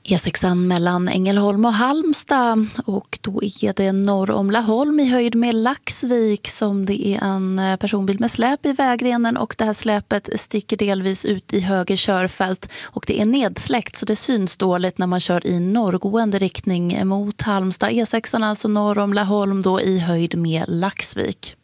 E6 mellan Ängelholm och Halmstad, och då är det norr om Laholm i höjd med Laxvik som det är en personbil med släp i vägrenen, och det här släpet sticker delvis ut i höger körfält och det är nedsläckt så det syns dåligt när man kör i norrgående riktning mot Halmstad. E6 alltså norr om Laholm då i höjd med Laxvik.